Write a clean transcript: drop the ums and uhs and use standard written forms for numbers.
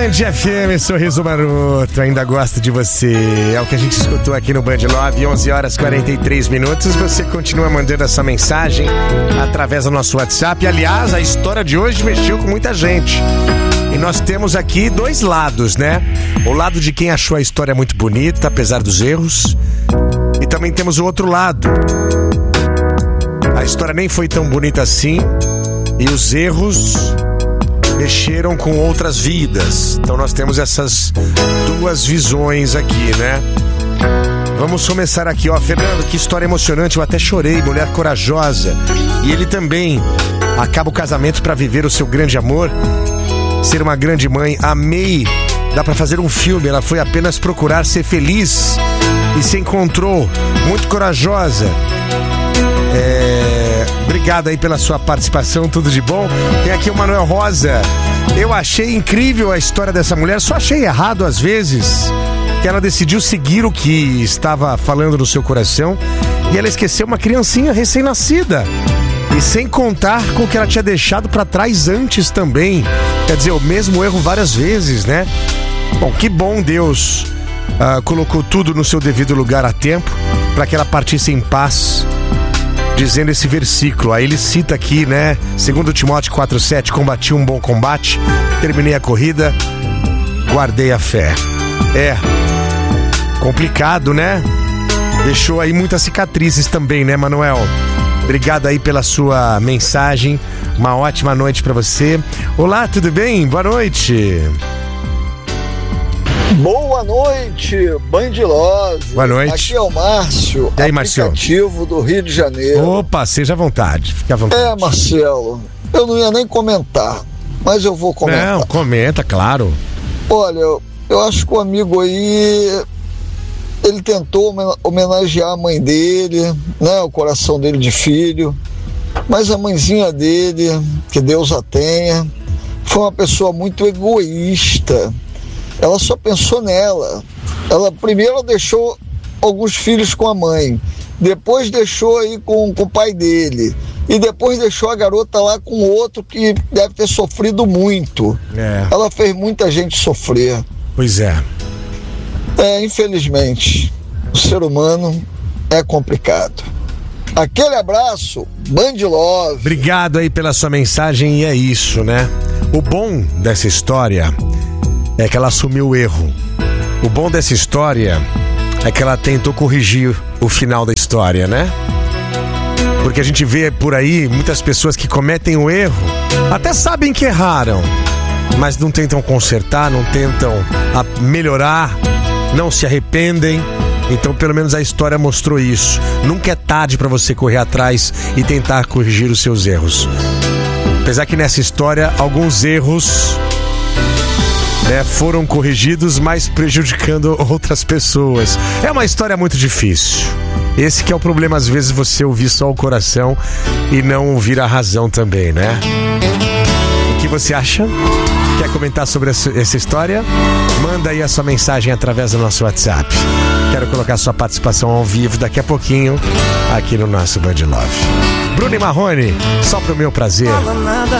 Band FM, sorriso maroto, ainda gosto de você. É o que a gente escutou aqui no Band Love, 11h43. Você continua mandando essa mensagem através do nosso WhatsApp. Aliás, a história de hoje mexeu com muita gente. E nós temos aqui dois lados, né? O lado de quem achou a história muito bonita, apesar dos erros. E também temos o outro lado. A história nem foi tão bonita assim. E os erros mexeram com outras vidas. Então nós temos essas duas visões aqui, né? Vamos começar aqui, ó. Fernando, que história emocionante, eu até chorei, mulher corajosa. E ele também acaba o casamento para viver o seu grande amor, ser uma grande mãe. Amei, dá pra fazer um filme. Ela foi apenas procurar ser feliz e se encontrou. Muito corajosa. Obrigado aí pela sua participação, tudo de bom. Tem aqui o Manuel Rosa. Eu achei incrível a história dessa mulher, só achei errado às vezes que ela decidiu seguir o que estava falando no seu coração e ela esqueceu uma criancinha recém-nascida. E sem contar com o que ela tinha deixado pra trás antes também. Quer dizer, o mesmo erro várias vezes, né? Bom, que bom Deus colocou tudo no seu devido lugar a tempo para que ela partisse em paz. Dizendo esse versículo, aí ele cita aqui, né? 2 Timóteo 4,7, combati um bom combate, terminei a corrida, guardei a fé. Complicado, né? Deixou aí muitas cicatrizes também, né, Manuel? Obrigado aí pela sua mensagem, uma ótima noite pra você. Olá, tudo bem? Boa noite. Boa noite, Band Love. Boa noite. Aqui é o Márcio, e aí, aplicativo do Rio de Janeiro. Opa, seja à vontade, fique à vontade. Marcelo, eu não ia nem comentar, mas eu vou comentar. Não, comenta, claro. Olha, eu acho que o amigo aí, ele tentou homenagear a mãe dele, né, o coração dele de filho, mas a mãezinha dele, que Deus a tenha, foi uma pessoa muito egoísta. Ela só pensou nela. Ela primeiro deixou alguns filhos com a mãe, depois deixou aí com o pai dele, e depois deixou a garota lá com outro que deve ter sofrido muito. Ela fez muita gente sofrer. Pois é. Infelizmente, o ser humano é complicado. Aquele abraço, Band Love. Obrigado aí pela sua mensagem, e é isso, né? O bom dessa história é que ela assumiu o erro. O bom dessa história é que ela tentou corrigir o final da história, né? Porque a gente vê por aí muitas pessoas que cometem o erro, até sabem que erraram, mas não tentam consertar, não tentam melhorar, não se arrependem. Então pelo menos a história mostrou isso. Nunca é tarde para você correr atrás e tentar corrigir os seus erros. Apesar que nessa história alguns erros foram corrigidos, mas prejudicando outras pessoas. É uma história muito difícil. Esse que é o problema, às vezes, você ouvir só o coração e não ouvir a razão também, né? O que você acha? Quer comentar sobre essa história? Manda aí a sua mensagem através do nosso WhatsApp. Quero colocar sua participação ao vivo daqui a pouquinho aqui no nosso Band Love. Bruno e Marrone, só pro meu prazer.